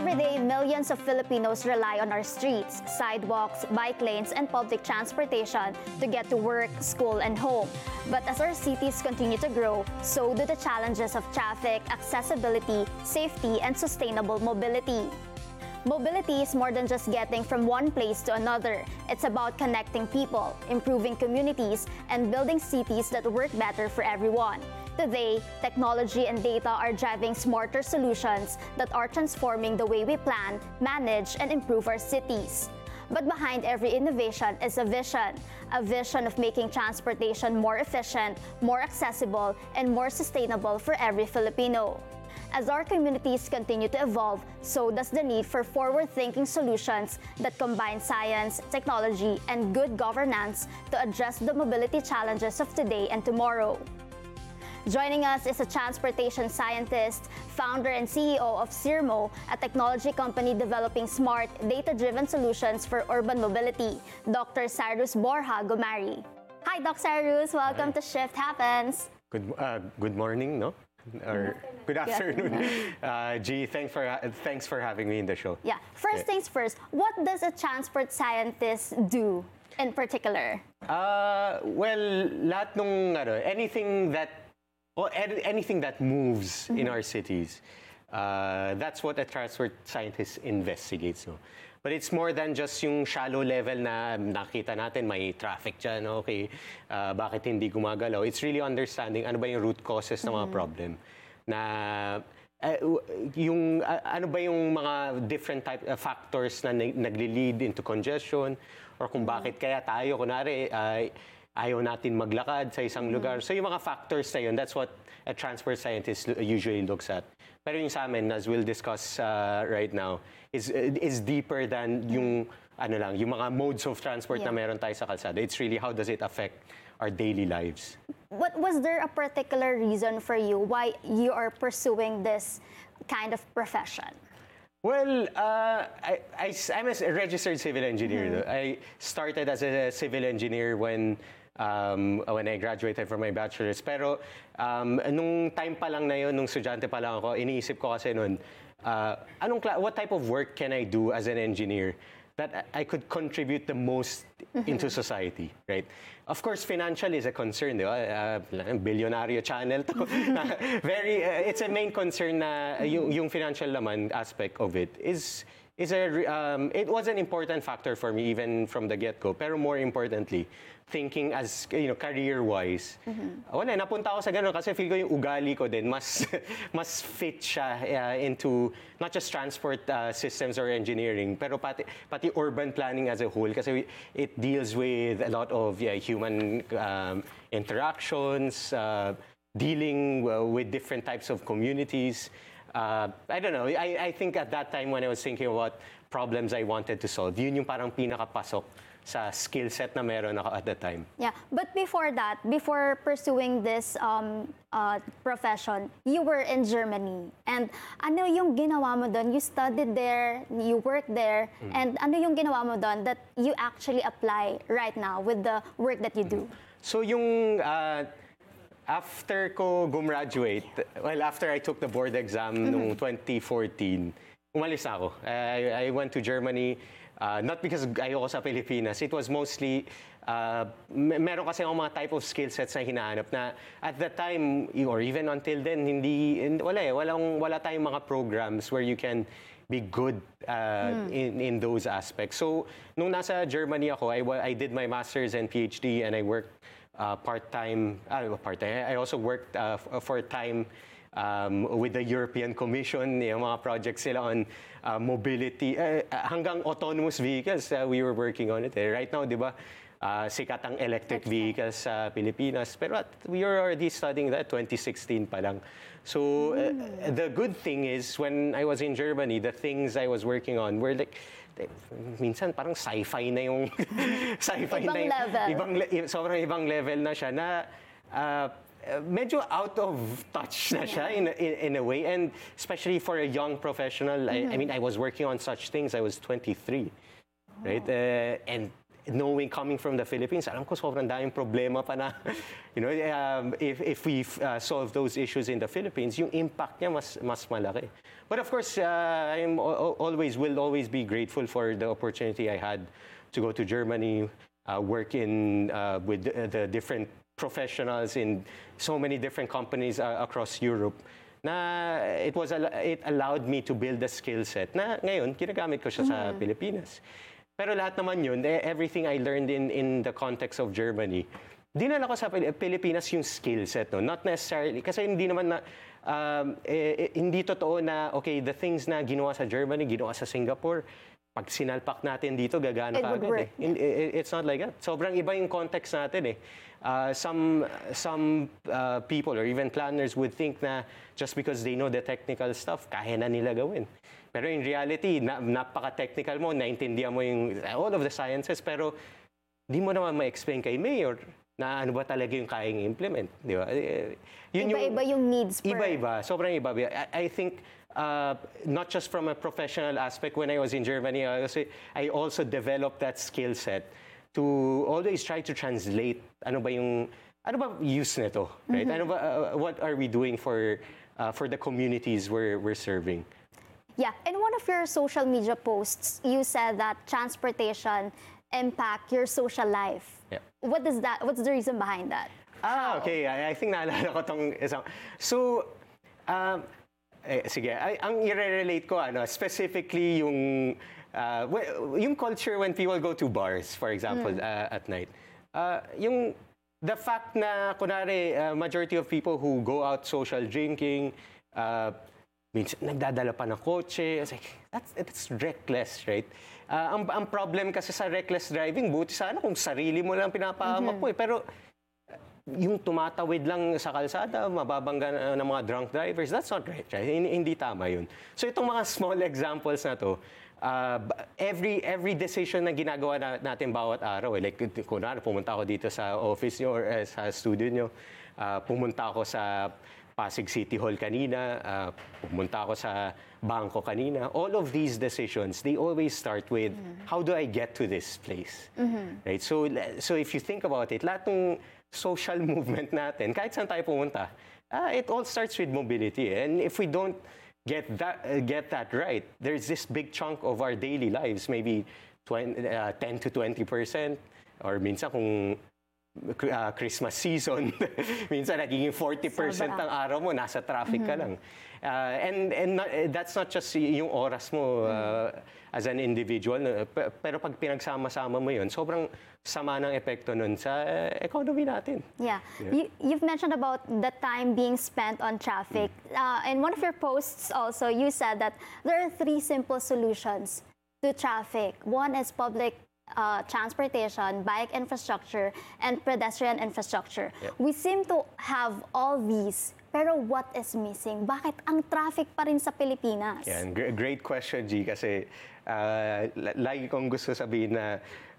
Every day, millions of Filipinos rely on our streets, sidewalks, bike lanes, and public transportation to get to work, school, and home. But as our cities continue to grow, so do the challenges of traffic, accessibility, safety, and sustainable mobility. Mobility is more than just getting from one place to another. It's about connecting people, improving communities, and building cities that work better for everyone. Today, technology and data are driving smarter solutions that are transforming the way we plan, manage, and improve our cities. But behind every innovation is a vision of making transportation more efficient, more accessible, and more sustainable for every Filipino. As our communities continue to evolve, so does the need for forward-thinking solutions that combine science, technology, and good governance to address the mobility challenges of today and tomorrow. Joining us is a transportation scientist, founder and CEO of Sirmo, a technology company developing smart, data-driven solutions for urban mobility, Dr. Cyrus Borja Gumari. Hi, Dr. Cyrus. Welcome to Shift Happens. Good morning, no? Or good afternoon. G, thanks for having me in the show. Yeah. First things first, what does a transport scientist do in particular? Well, lahat nung anything that moves in our cities, that's what a transport scientist investigates. No? But it's more than just yung shallow level na nakita natin, may traffic dyan, okay, bakit hindi gumagalaw. It's really understanding ano ba yung root causes ng mga problem. Na ano ba yung mga different factors na nagli-lead into congestion or kung bakit kaya tayo, kunwari, ayaw natin maglakad sa isang lugar. So yung mga factors na yun, that's what a transport scientist usually looks at. Pero yung sa amin, as we'll discuss right now, is deeper than yung yung mga modes of transport na meron tayo sa kalsada. It's really how does it affect our daily lives. What was there a particular reason for you why you are pursuing this kind of profession? Well, I'm a registered civil engineer. I started as a civil engineer when I graduated from my bachelor's. Pero nung time pa lang na yun, nung estudyante pa lang ako, iniisip ko kasi nun, what type of work can I do as an engineer that I could contribute the most into society, right? Of course, financial is a concern, di ba? Billionario channel to. It's a main concern na yung financial naman aspect of it it was an important factor for me even from the get-go. Pero more importantly, thinking as career-wise, napunta ako sa ganun kasi feel ko yung ugali ko din mas fit siya into not just transport systems or engineering, pero pati urban planning as a whole kasi it deals with a lot of human interactions, dealing with different types of communities. I don't know. I think at that time when I was thinking about problems I wanted to solve, yun yung parang pinakapasok sa skill set na meron ako at the time. Yeah, but before that, before pursuing this profession, you were in Germany. And ano yung ginawa mo doon? You studied there, you worked there, and ano yung ginawa mo doon that you actually apply right now with the work that you do? So yung after ko gumraduate, after I took the board exam noong 2014, umalis na ako. I went to Germany, not because ayoko sa Pilipinas. It was mostly, meron kasi akong mga type of skill sets na hinahanap na at that time, or even until then, wala tayong mga programs where you can be good in those aspects. So, nung nasa Germany ako, I did my master's and PhD and I worked part-time. I also worked for a time with the European Commission, yung mga projects sila on mobility, hanggang autonomous vehicles, we were working on it. Right now, di ba, sikat ang electric vehicles sa Pilipinas, pero we were already studying that 2016 pa lang. So the good thing is, when I was in Germany, the things I was working on were like, minsan parang sci-fi na yung sci-fi ibang na yung, level. sobrang ibang level na siya na medyo out of touch na siya in a way, and especially for a young professional. I mean, I was working on such things, I was 23, right? And knowing coming from the Philippines, alam ko sobrang daming problema pa na, if we solve those issues in the Philippines, yung impact niya mas malaki. But of course, will always be grateful for the opportunity I had to go to Germany, work with the different professionals in so many different companies across Europe. Na it allowed me to build a skill set na ngayon ginagamit ko siya sa Pilipinas. Pero lahat naman yun, everything I learned in the context of Germany, dinala ko sa Pilipinas yung skill set, no? Not necessarily, kasi hindi naman na, hindi totoo na, okay, the things na ginawa sa Germany, ginawa sa Singapore, pag sinalpak natin dito, gagana ka agad. It's not like that. Sobrang iba yung context natin eh. Some people or even planners would think na just because they know the technical stuff, kaya na nila gawin. Pero in reality, napaka-technical mo, naintindihan mo yung all of the sciences, pero di mo naman ma-explain kay Mayor na ano ba talaga yung kayang implement. Di ba? Iba-iba yung needs per... Iba-iba. Sobrang iba. I think not just from a professional aspect, when I was in Germany, I also developed that skill set to always try to translate ano ba use nito, right? Ano ba, what are we doing for the communities we're serving? Yeah, in one of your social media posts, you said that transportation impact your social life. Yeah. What's the reason behind that? Okay. I think naalala ko tong isang. So, sige, ang i-relate ko, specifically yung culture when people go to bars, for example, at night. The fact na, kunwari, majority of people who go out social drinking, minsan nagdadala pa ng kotse. It's like, that's reckless, right? Ang problem kasi sa reckless driving, buti sana kung sarili mo lang pinapahamak mo eh. Pero yung tumatawid lang sa kalsada, mababangga ng mga drunk drivers, that's not right, right? Hindi tama yun. So itong mga small examples na to, every decision na ginagawa natin bawat araw, like kunwari pumunta ako dito sa office nyo or sa studio nyo, pumunta ako sa Pasig City Hall kanina, pumunta ako sa bangko kanina. All of these decisions, they always start with, how do I get to this place? Right? So if you think about it, lahat ng social movement natin, kahit saan tayo pumunta, it all starts with mobility. And if we don't get that right, there's this big chunk of our daily lives, maybe 10 to 20%, or minsan kung Christmas season, minsan nagiging 40% ng araw mo, nasa traffic ka lang. That's not just yung oras mo as an individual, pero pag pinagsama-sama mo yun, sobrang sama ng epekto nun sa economy natin. Yeah. You've mentioned about the time being spent on traffic. In one of your posts also, you said that there are 3 simple solutions to traffic. One is public transportation, bike infrastructure, and pedestrian infrastructure. Yep. We seem to have all these, pero what is missing? Bakit ang traffic pa rin sa Pilipinas? Yan, great question, G, kasi lagi kong gusto sabihin na